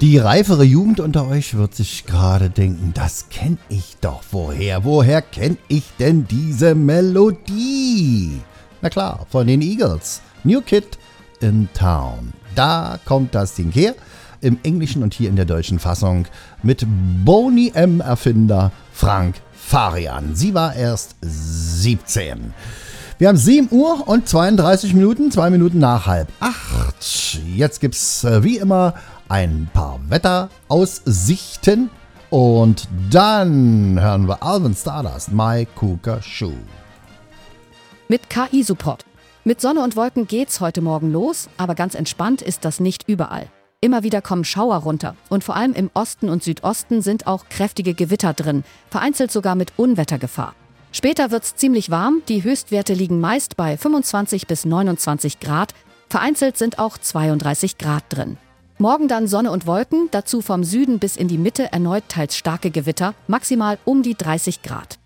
Die reifere Jugend unter euch wird sich gerade denken, das kenne ich doch woher. Woher kenne ich denn diese Melodie? Na klar, von den Eagles. New Kid in Town. Da kommt das Ding her. Im Englischen und hier in der deutschen Fassung mit Boney M. Erfinder Frank Farian. Sie war erst 17. Wir haben 7 Uhr und 32 Minuten, 2 Minuten nach 7:30. Jetzt gibt's wie immer ein paar Wetteraussichten und dann hören wir Alvin Stardust, My Cougar Shoe. Mit KI-Support. Mit Sonne und Wolken geht's heute Morgen los, aber ganz entspannt ist das nicht überall. Immer wieder kommen Schauer runter und vor allem im Osten und Südosten sind auch kräftige Gewitter drin, vereinzelt sogar mit Unwettergefahr. Später wird's ziemlich warm, die Höchstwerte liegen meist bei 25 bis 29 Grad, vereinzelt sind auch 32 Grad drin. Morgen dann Sonne und Wolken, dazu vom Süden bis in die Mitte erneut teils starke Gewitter, maximal um die 30 Grad.